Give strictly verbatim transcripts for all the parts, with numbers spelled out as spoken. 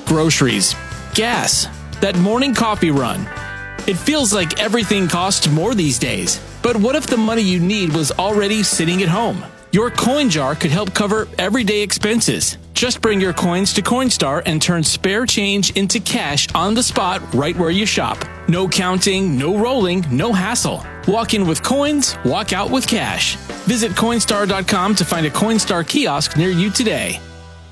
groceries, gas, that morning coffee run. It feels like everything costs more these days. But what if the money you need was already sitting at home? Your coin jar could help cover everyday expenses. Just bring your coins to Coinstar and turn spare change into cash on the spot right where you shop. No counting, no rolling, no hassle. Walk in with coins, walk out with cash. Visit Coinstar dot com to find a Coinstar kiosk near you today.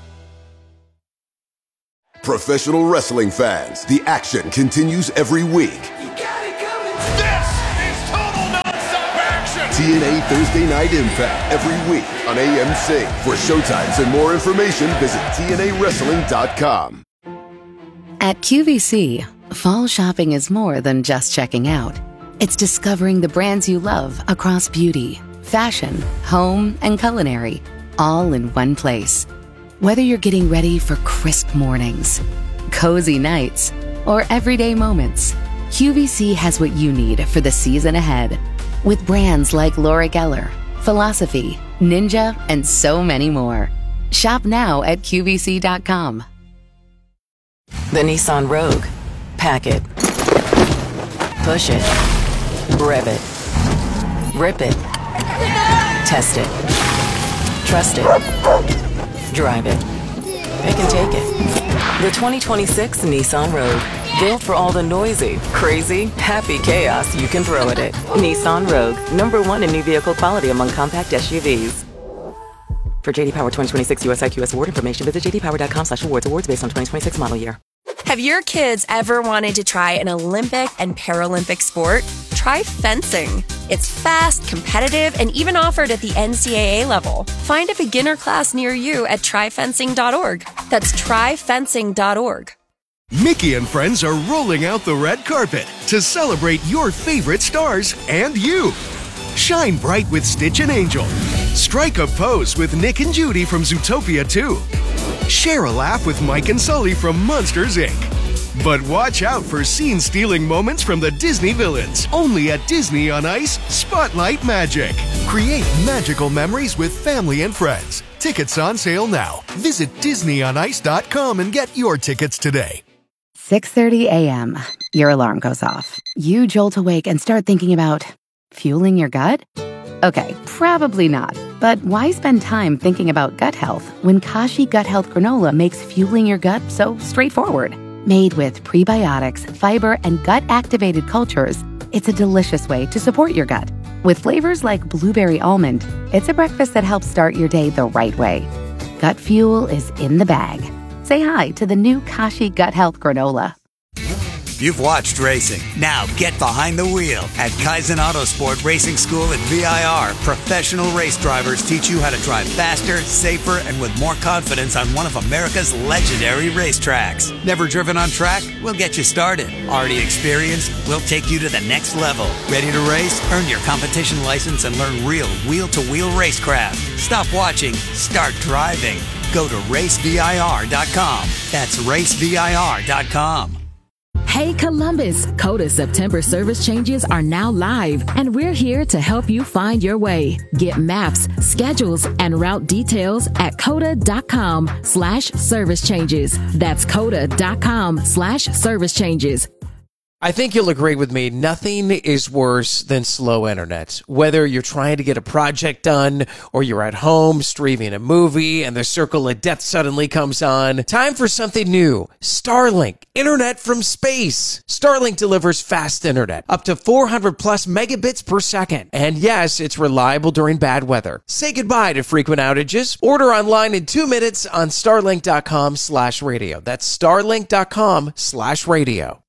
Professional wrestling fans, the action continues every week. T N A Thursday Night Impact every week on A M C. For showtimes and more information, visit T N A wrestling dot com. At Q V C, fall shopping is more than just checking out. It's discovering the brands you love across beauty, fashion, home, and culinary, all in one place. Whether you're getting ready for crisp mornings, cozy nights, or everyday moments, Q V C has what you need for the season ahead. With brands like Laura Geller, Philosophy, Ninja, and so many more. Shop now at Q V C dot com. The Nissan Rogue. Pack it. Push it. Rev it. Rip it. Test it. Trust it. Drive it. It can take it. The twenty twenty-six Nissan Rogue. Built for all the noisy, crazy, happy chaos you can throw at it. Nissan Rogue, number one in new vehicle quality among compact S U Vs. For J D Power twenty twenty-six U S I Q S award information, visit j d power dot com slash awards. Awards based on twenty twenty-six model year. Have your kids ever wanted to try an Olympic and Paralympic sport? Try fencing. It's fast, competitive, and even offered at the N C double A level. Find a beginner class near you at try fencing dot org. That's try fencing dot org. Mickey and friends are rolling out the red carpet to celebrate your favorite stars and you. Shine bright with Stitch and Angel. Strike a pose with Nick and Judy from Zootopia two. Share a laugh with Mike and Sully from Monsters, Incorporated. But watch out for scene-stealing moments from the Disney villains. Only at Disney on Ice, Spotlight Magic. Create magical memories with family and friends. Tickets on sale now. Visit disney on ice dot com and get your tickets today. six thirty a.m. Your alarm goes off. You jolt awake and start thinking about fueling your gut? Okay, probably not. But why spend time thinking about gut health when Kashi Gut Health Granola makes fueling your gut so straightforward? Made with prebiotics, fiber, and gut-activated cultures, it's a delicious way to support your gut. With flavors like blueberry almond, it's a breakfast that helps start your day the right way. Gut fuel is in the bag. Say hi to the new Kashi Gut Health Granola. You've watched racing. Now get behind the wheel. At Kaizen Autosport Racing School at V I R, professional race drivers teach you how to drive faster, safer, and with more confidence on one of America's legendary racetracks. Never driven on track? We'll get you started. Already experienced? We'll take you to the next level. Ready to race? Earn your competition license and learn real wheel-to-wheel racecraft. Stop watching. Start driving. Go to race V I R dot com. That's race V I R dot com. Hey Columbus, COTA September service changes are now live, and we're here to help you find your way. Get maps, schedules, and route details at COTA dot com slash service changes. That's COTA dot com slash service changes. I think you'll agree with me, nothing is worse than slow internet. Whether you're trying to get a project done or you're at home streaming a movie and the circle of death suddenly comes on, time for something new. Starlink, internet from space. Starlink delivers fast internet, up to four hundred plus megabits per second. And yes, it's reliable during bad weather. Say goodbye to frequent outages. Order online in two minutes on starlink dot com slash radio. That's starlink dot com slash radio.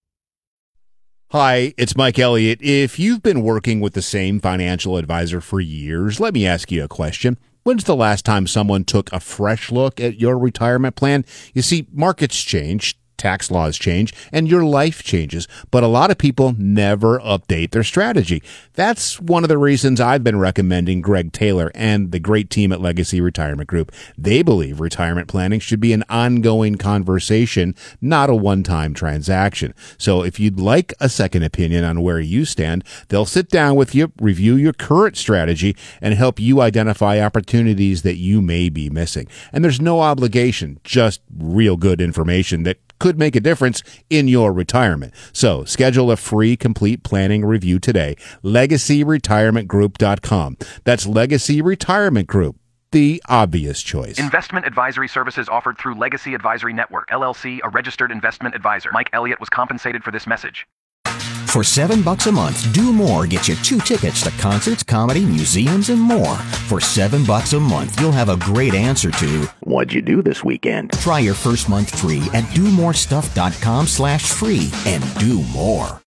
Hi, it's Mike Elliott. If you've been working with the same financial advisor for years, let me ask you a question. When's the last time someone took a fresh look at your retirement plan? You see, markets change, tax laws change, and your life changes, but a lot of people never update their strategy. That's one of the reasons I've been recommending Greg Taylor and the great team at Legacy Retirement Group. They believe retirement planning should be an ongoing conversation, not a one-time transaction. So if you'd like a second opinion on where you stand, they'll sit down with you, review your current strategy, and help you identify opportunities that you may be missing. And there's no obligation, just real good information that could make a difference in your retirement. So schedule a free complete planning review today. legacy retirement group dot com. That's Legacy Retirement Group, the obvious choice. Investment advisory services offered through Legacy Advisory Network, L L C, a registered investment advisor. Mike Elliott was compensated for this message. For seven bucks a month, Do More gets you two tickets to concerts, comedy, museums, and more. For seven bucks a month, you'll have a great answer to what'd you do this weekend? Try your first month free at do more stuff dot com slash free and do more.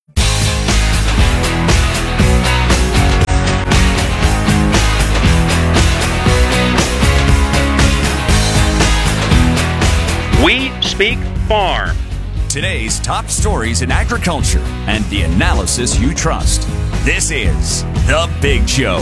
We Speak Farm. Today's top stories in agriculture and the analysis you trust. This is The Big Show.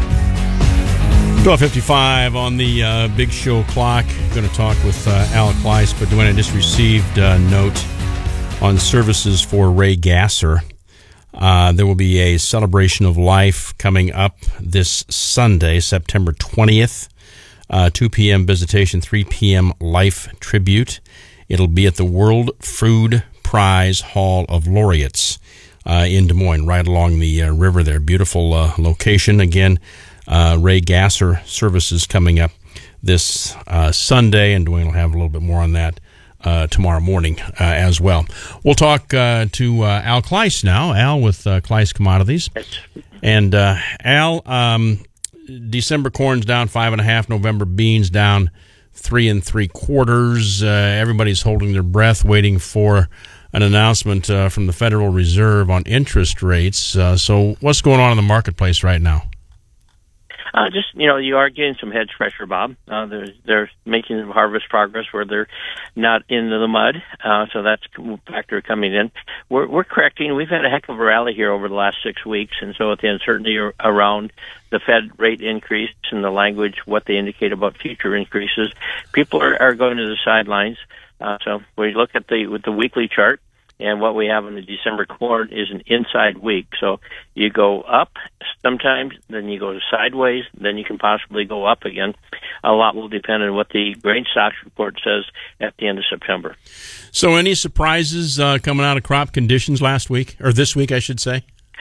twelve fifty-five on the uh, Big Show clock. Going to talk with uh, Al Kleis, but Dwayne, I just received a note on services for Ray Gasser. Uh, there will be a celebration of life coming up this Sunday, September twentieth. Uh, two p.m. visitation, three p.m. life tribute. It'll be at the World Food Prize Hall of Laureates uh, in Des Moines, right along the uh, river there. Beautiful uh, location. Again, uh, Ray Gasser services coming up this uh, Sunday, and Dwayne will have a little bit more on that uh, tomorrow morning uh, as well. We'll talk uh, to uh, Al Kleis now. Al with uh, Kleis Commodities. And uh, Al, um, December corn's down five and a half. November beans down three and three quarters. Uh, everybody's holding their breath, waiting for an announcement uh, from the Federal Reserve on interest rates. Uh, so, what's going on in the marketplace right now? Uh, just, you know, you are getting some hedge pressure, Bob. Uh, they're, they're making some harvest progress where they're not into the mud, uh, so that's a factor coming in. We're, we're correcting. We've had a heck of a rally here over the last six weeks, and so with the uncertainty around the Fed rate increase and the language, what they indicate about future increases, people are, are going to the sidelines. Uh, so we look at the with the weekly chart, and what we have in the December corn is an inside week. So you go up sometimes, then you go sideways, then you can possibly go up again. A lot will depend on what the grain stocks report says at the end of September. So any surprises uh, coming out of crop conditions last week, or this week, I should say?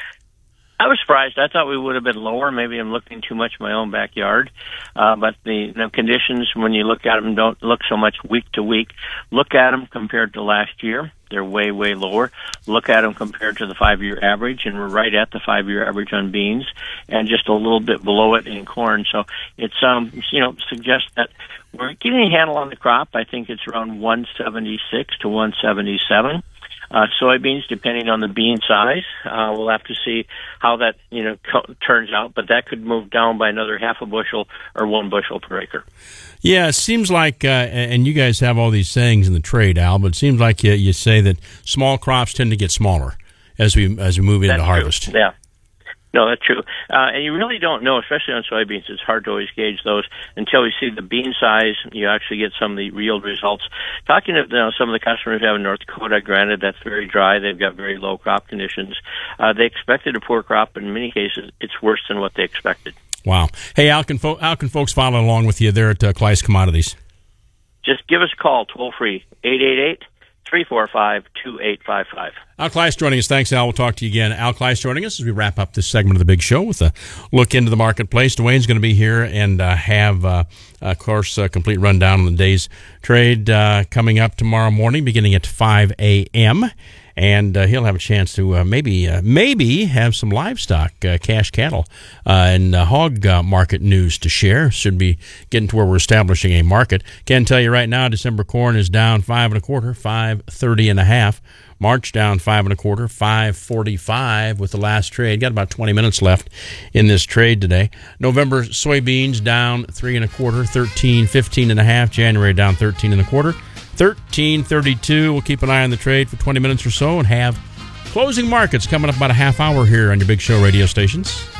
I was surprised. I thought we would have been lower. Maybe I'm looking too much in my own backyard. Uh, but the, the conditions, when you look at them, don't look so much week to week. Look at them compared to last year. They're way, way lower. Look at them compared to the five-year average, and we're right at the five-year average on beans and just a little bit below it in corn. So it's, um, you know, suggests that we're getting a handle on the crop. I think it's around one seventy-six to one seventy-seven. Uh, soybeans, depending on the bean size, uh, we'll have to see how that, you know, co- turns out, but that could move down by another half a bushel or one bushel per acre. Yeah, it seems like, uh, and you guys have all these sayings in the trade, Al, but it seems like you, you say that small crops tend to get smaller as we as we move into That's harvest. True. Yeah. No, that's true. Uh, and you really don't know, especially on soybeans. It's hard to always gauge those until you see the bean size. You actually get some of the yield results. Talking to you know, some of the customers we have in North Dakota, granted that's very dry. They've got very low crop conditions. Uh, they expected a poor crop, but in many cases, it's worse than what they expected. Wow. Hey, Al, can, fo- Al, can folks follow along with you there at uh, Kleis Commodities? Just give us a call, toll-free, eight eight eight, three four five, two eight five five. Al Kleis joining us. Thanks, Al. We'll talk to you again. Al Kleis joining us as we wrap up this segment of the Big Show with a look into the marketplace. Dwayne's going to be here and uh, have, uh, of course, a complete rundown on the day's trade uh, coming up tomorrow morning, beginning at five a.m., and uh, he'll have a chance to uh, maybe uh, maybe have some livestock, uh, cash cattle, uh, and uh, hog uh, market news to share. Should be getting to where we're establishing a market. Can tell you right now, December corn is down five and a quarter, five thirty and a half. March down five and a quarter, five forty-five with the last trade. Got about twenty minutes left in this trade today. November soybeans down three and a quarter, thirteen fifteen and a half. January down thirteen and a quarter, thirteen thirty-two. We'll keep an eye on the trade for twenty minutes or so and have closing markets coming up about a half hour here on your Big Show radio stations.